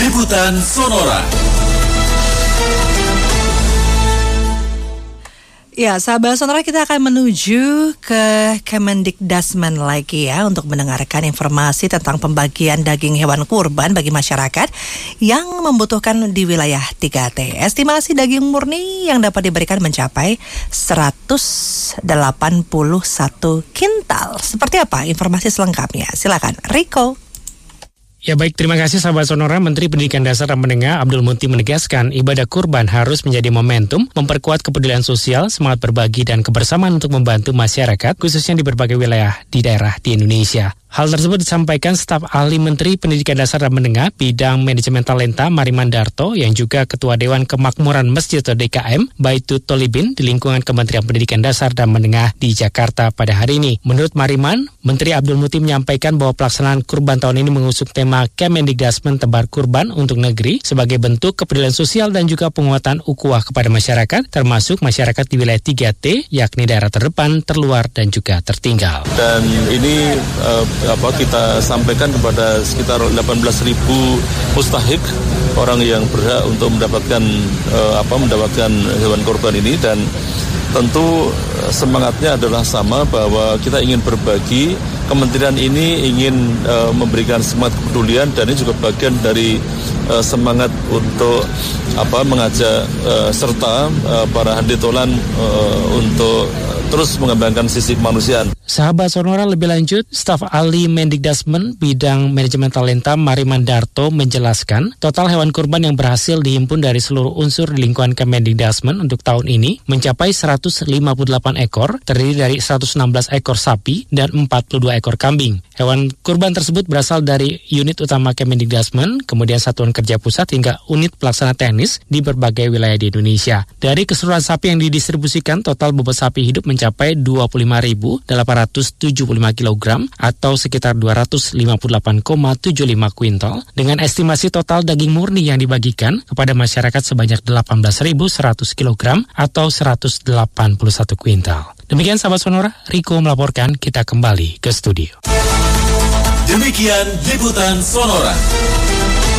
Liputan Sonora. Ya, sahabat Sonora, kita akan menuju ke Kemendikdasmen lagi ya untuk mendengarkan informasi tentang pembagian daging hewan kurban bagi masyarakat yang membutuhkan di wilayah 3T. Estimasi daging murni yang dapat diberikan mencapai 181 kintal. Seperti apa informasi selengkapnya? Silakan, Riko. Ya baik, terima kasih sahabat Sonora. Menteri Pendidikan Dasar dan Menengah Abdul Muti menegaskan ibadah kurban harus menjadi momentum memperkuat kepedulian sosial, semangat berbagi dan kebersamaan untuk membantu masyarakat khususnya di berbagai wilayah di daerah di Indonesia. Hal tersebut disampaikan staf ahli Menteri Pendidikan Dasar dan Menengah bidang manajemen talenta Mariman Darto yang juga Ketua Dewan Kemakmuran Masjid atau DKM Baitul Tolibin di lingkungan Kementerian Pendidikan Dasar dan Menengah di Jakarta pada hari ini. Menurut Mariman, Menteri Abdul Muti menyampaikan bahwa pelaksanaan kurban tahun ini mengusung tema Kemendikdasmen Tebar Kurban untuk Negeri sebagai bentuk kepedulian sosial dan juga penguatan ukhuwah kepada masyarakat, termasuk masyarakat di wilayah 3T, yakni daerah terdepan, terluar, dan juga tertinggal. Dan ini kita sampaikan kepada sekitar 18.000 mustahik orang yang berhak untuk mendapatkan hewan kurban ini, dan tentu semangatnya adalah sama bahwa kita ingin berbagi. Kementerian ini ingin memberikan semangat kepedulian, dan ini juga bagian dari semangat untuk mengajak serta para handitolan untuk terus mengembangkan sisi kemanusiaan. Sahabat Sonora, lebih lanjut, staf ahli Mendikdasmen bidang manajemen talenta Mariman Darto menjelaskan total hewan kurban yang berhasil dihimpun dari seluruh unsur di lingkungan Kemendikdasmen untuk tahun ini mencapai 158 ekor, terdiri dari 116 ekor sapi dan 42 ekor kambing. Hewan kurban tersebut berasal dari unit utama Kemendikdasmen, kemudian satuan kerja pusat hingga unit pelaksana teknis di berbagai wilayah di Indonesia. Dari keseluruhan sapi yang didistribusikan, total bobot sapi hidup mencapai 25.875 kg atau sekitar 258,75 kuintal, dengan estimasi total daging murni yang dibagikan kepada masyarakat sebanyak 18.100 kg atau 181 kuintal. Demikian sahabat Sonora, Riko melaporkan. Kita kembali ke studio. Demikian Liputan Sonora.